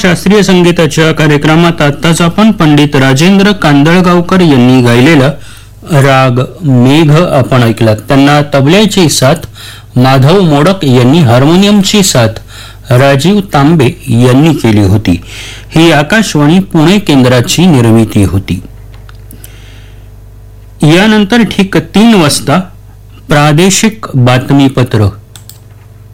शास्त्रीय संगीताच्या कार्यक्रमात आताच आपण पंडित राजेंद्र कांदळगावकर यांनी गायलेला राग मेघ आपण ऐकलात. त्यांना तबल्याची साथ माधव मोडक यांनी, हार्मोनियमची साथ राजीव तांबे यांनी केली होती. ही आकाशवाणी पुणे केंद्राची निर्मिती होती. यानंतर ठीक 3 वाजता प्रादेशिक बातमीपत्र.